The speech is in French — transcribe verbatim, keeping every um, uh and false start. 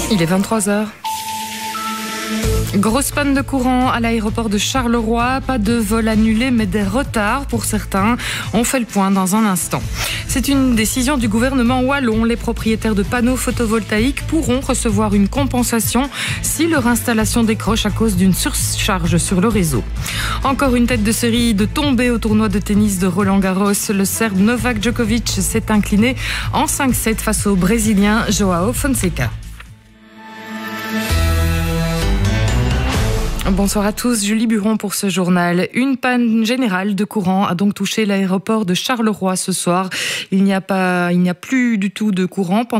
Il est vingt-trois heures. Grosse panne de courant à l'aéroport de Charleroi. Pas de vol annulé, mais des retards pour certains. On fait le point dans un instant. C'est une décision du gouvernement wallon. Les propriétaires de panneaux photovoltaïques pourront recevoir une compensation si leur installation décroche à cause d'une surcharge sur le réseau. Encore une tête de série de tombée au tournoi de tennis de Roland-Garros. Le Serbe Novak Djokovic s'est incliné en cinq sept face au Brésilien João Fonseca. Bonsoir à tous, Julie Buron pour ce journal. Une panne générale de courant a donc touché l'aéroport de Charleroi ce soir. Il n'y a pas, il n'y a plus du tout de courant pendant